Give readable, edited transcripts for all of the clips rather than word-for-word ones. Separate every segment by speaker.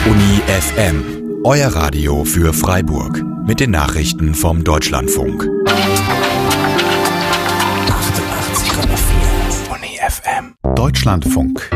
Speaker 1: Uni FM, euer Radio für Freiburg. Mit den Nachrichten vom Deutschlandfunk. 88,4 Uni FM. Deutschlandfunk.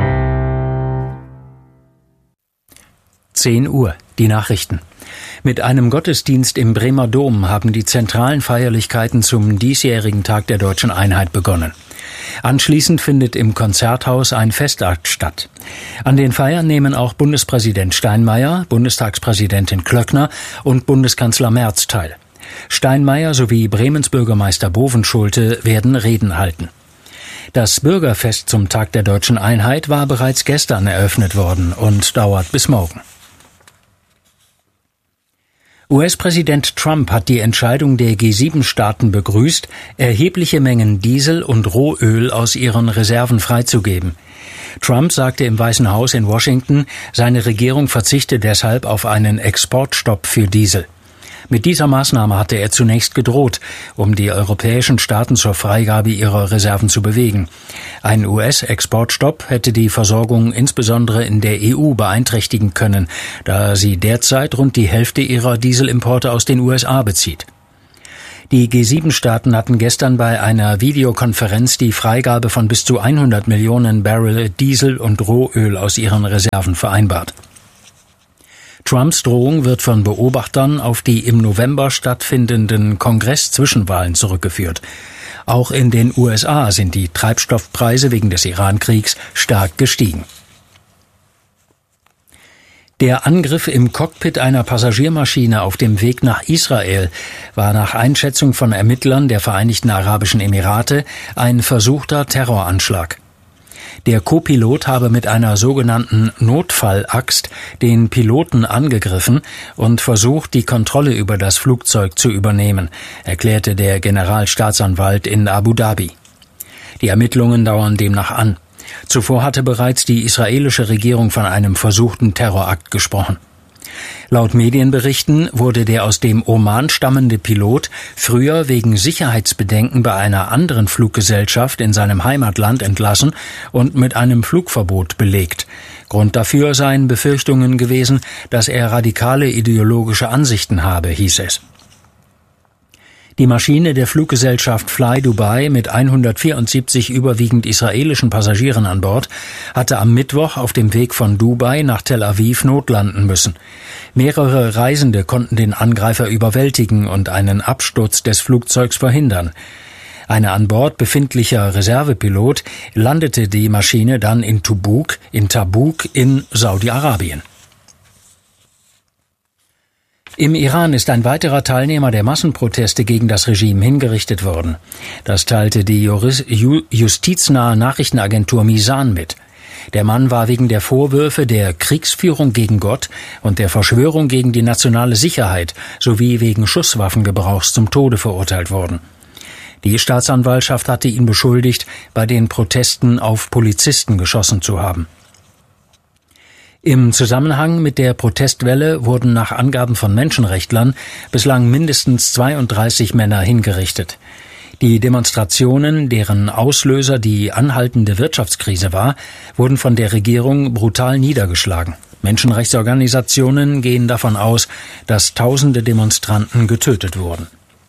Speaker 2: 10 Uhr, die Nachrichten. Mit einem Gottesdienst im Bremer Dom haben die zentralen Feierlichkeiten zum diesjährigen Tag der Deutschen Einheit begonnen. Anschließend findet im Konzerthaus ein Festakt statt. An den Feiern nehmen auch Bundespräsident Steinmeier, Bundestagspräsidentin Klöckner und Bundeskanzler Merz teil. Steinmeier sowie Bremens Bürgermeister Bovenschulte werden Reden halten. Das Bürgerfest zum Tag der Deutschen Einheit war bereits gestern eröffnet worden und dauert bis morgen. US-Präsident Trump hat die Entscheidung der G7-Staaten begrüßt, erhebliche Mengen Diesel und Rohöl aus ihren Reserven freizugeben. Trump sagte im Weißen Haus in Washington, seine Regierung verzichte deshalb auf einen Exportstopp für Diesel. Mit dieser Maßnahme hatte er zunächst gedroht, um die europäischen Staaten zur Freigabe ihrer Reserven zu bewegen. Ein US-Exportstopp hätte die Versorgung insbesondere in der EU beeinträchtigen können, da sie derzeit rund die Hälfte ihrer Dieselimporte aus den USA bezieht. Die G7-Staaten hatten gestern bei einer Videokonferenz die Freigabe von bis zu 100 Millionen Barrel Diesel und Rohöl aus ihren Reserven vereinbart. Trumps Drohung wird von Beobachtern auf die im November stattfindenden Kongress-Zwischenwahlen zurückgeführt. Auch in den USA sind die Treibstoffpreise wegen des Iran-Kriegs stark gestiegen. Der Angriff im Cockpit einer Passagiermaschine auf dem Weg nach Israel war nach Einschätzung von Ermittlern der Vereinigten Arabischen Emirate ein versuchter Terroranschlag. Der Co-Pilot habe mit einer sogenannten Notfallaxt den Piloten angegriffen und versucht, die Kontrolle über das Flugzeug zu übernehmen, erklärte der Generalstaatsanwalt in Abu Dhabi. Die Ermittlungen dauern demnach an. Zuvor hatte bereits die israelische Regierung von einem versuchten Terrorakt gesprochen. Laut Medienberichten wurde der aus dem Oman stammende Pilot früher wegen Sicherheitsbedenken bei einer anderen Fluggesellschaft in seinem Heimatland entlassen und mit einem Flugverbot belegt. Grund dafür seien Befürchtungen gewesen, dass er radikale ideologische Ansichten habe, hieß es. Die Maschine der Fluggesellschaft Fly Dubai mit 174 überwiegend israelischen Passagieren an Bord hatte am Mittwoch auf dem Weg von Dubai nach Tel Aviv notlanden müssen. Mehrere Reisende konnten den Angreifer überwältigen und einen Absturz des Flugzeugs verhindern. Ein an Bord befindlicher Reservepilot landete die Maschine dann in Tabuk in Saudi-Arabien. Im Iran ist ein weiterer Teilnehmer der Massenproteste gegen das Regime hingerichtet worden. Das teilte die justiznahe Nachrichtenagentur Misan mit. Der Mann war wegen der Vorwürfe der Kriegsführung gegen Gott und der Verschwörung gegen die nationale Sicherheit sowie wegen Schusswaffengebrauchs zum Tode verurteilt worden. Die Staatsanwaltschaft hatte ihn beschuldigt, bei den Protesten auf Polizisten geschossen zu haben. Im Zusammenhang mit der Protestwelle wurden nach Angaben von Menschenrechtlern bislang mindestens 32 Männer hingerichtet. Die Demonstrationen, deren Auslöser die anhaltende Wirtschaftskrise war, wurden von der Regierung brutal niedergeschlagen. Menschenrechtsorganisationen gehen davon aus, dass tausende Demonstranten getötet wurden.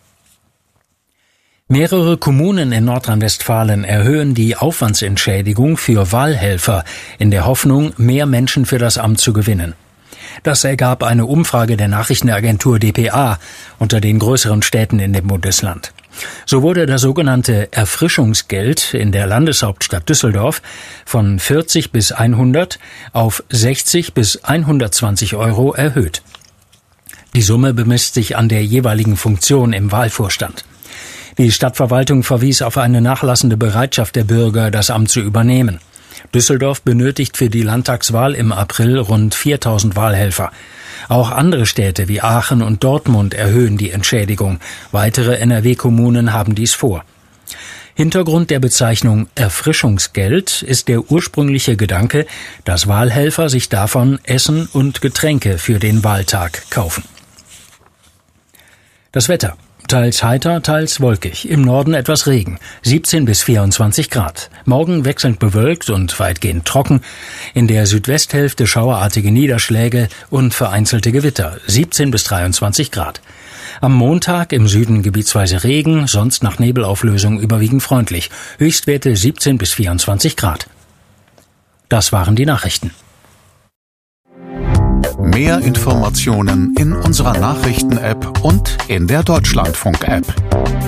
Speaker 2: Mehrere Kommunen in Nordrhein-Westfalen erhöhen die Aufwandsentschädigung für Wahlhelfer in der Hoffnung, mehr Menschen für das Amt zu gewinnen. Das ergab eine Umfrage der Nachrichtenagentur dpa unter den größeren Städten in dem Bundesland. So wurde das sogenannte Erfrischungsgeld in der Landeshauptstadt Düsseldorf von 40 bis 100 auf 60 bis 120 Euro erhöht. Die Summe bemisst sich an der jeweiligen Funktion im Wahlvorstand. Die Stadtverwaltung verwies auf eine nachlassende Bereitschaft der Bürger, das Amt zu übernehmen. Düsseldorf benötigt für die Landtagswahl im April rund 4.000 Wahlhelfer. Auch andere Städte wie Aachen und Dortmund erhöhen die Entschädigung. Weitere NRW-Kommunen haben dies vor. Hintergrund der Bezeichnung Erfrischungsgeld ist der ursprüngliche Gedanke, dass Wahlhelfer sich davon Essen und Getränke für den Wahltag kaufen. Das Wetter. Teils heiter, teils wolkig. Im Norden etwas Regen. 17 bis 24 Grad. Morgen wechselnd bewölkt und weitgehend trocken. In der Südwesthälfte schauerartige Niederschläge und vereinzelte Gewitter. 17 bis 23 Grad. Am Montag im Süden gebietsweise Regen, sonst nach Nebelauflösung überwiegend freundlich. Höchstwerte 17 bis 24 Grad. Das waren die Nachrichten.
Speaker 1: Mehr Informationen in unserer Nachrichten-App und in der Deutschlandfunk-App.